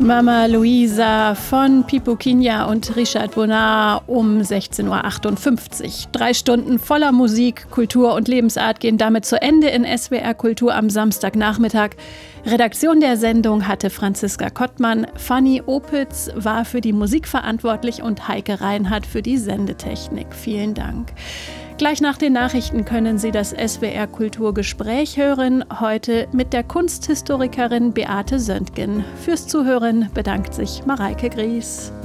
Mama Luisa von Pipo Kinja und Richard Bonnard um 16.58 Uhr. 3 Stunden voller Musik, Kultur und Lebensart gehen damit zu Ende in SWR Kultur am Samstagnachmittag. Redaktion der Sendung hatte Franziska Kottmann, Fanny Opitz war für die Musik verantwortlich und Heike Reinhardt für die Sendetechnik. Vielen Dank. Gleich nach den Nachrichten können Sie das SWR Kulturgespräch hören, heute mit der Kunsthistorikerin Beate Söntgen. Fürs Zuhören bedankt sich Mareike Gries.